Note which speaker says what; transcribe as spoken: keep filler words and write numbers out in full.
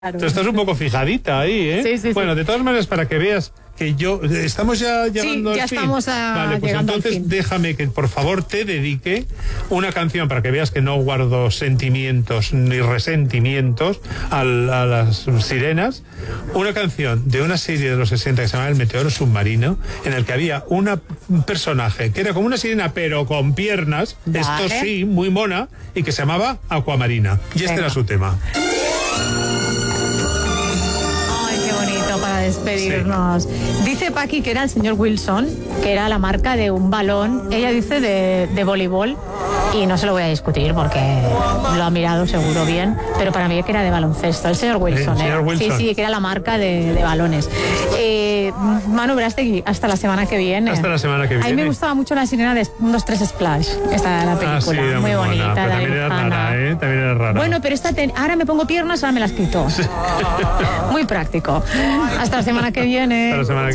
Speaker 1: Claro.
Speaker 2: Tú estás un poco fijadita ahí, ¿eh?
Speaker 1: Sí, sí,
Speaker 2: bueno,
Speaker 1: sí.
Speaker 2: de todas maneras, para que veas que yo... ¿Estamos ya llegando
Speaker 1: sí, ya
Speaker 2: al fin?
Speaker 1: estamos a,
Speaker 2: Vale, pues
Speaker 1: llegando
Speaker 2: entonces
Speaker 1: al fin.
Speaker 2: déjame que por favor te dedique una canción para que veas que no guardo sentimientos ni resentimientos al, a las sirenas. Una canción de una serie de los sesenta que se llama El Meteoro Submarino, en el que había una, un personaje que era como una sirena pero con piernas,
Speaker 1: Vale.
Speaker 2: esto sí, muy mona, y que se llamaba Aquamarina. Y este
Speaker 1: Venga.
Speaker 2: era su tema.
Speaker 1: Para despedirnos. Sí. Dice Paqui que era el señor Wilson, que era la marca de un balón, ella dice de, de voleibol, y no se lo voy a discutir porque lo ha mirado seguro bien, pero para mí que era de baloncesto, el señor Wilson.
Speaker 2: El señor
Speaker 1: ¿eh?
Speaker 2: Wilson.
Speaker 1: Sí, sí, que era la marca de, de balones. Eh, Manu Verástegui, hasta la semana que viene.
Speaker 2: Hasta la semana que viene.
Speaker 1: A mí me gustaba mucho la sirena de un, dos, tres Splash, esta la película,
Speaker 2: ah, sí, era
Speaker 1: muy, muy bonita.
Speaker 2: Buena, pero también era rara, ¿eh? También era rara.
Speaker 1: Bueno, pero esta ten... ahora me pongo piernas, ahora me las quito. Muy práctico. Hasta la semana que viene.
Speaker 2: Hasta la semana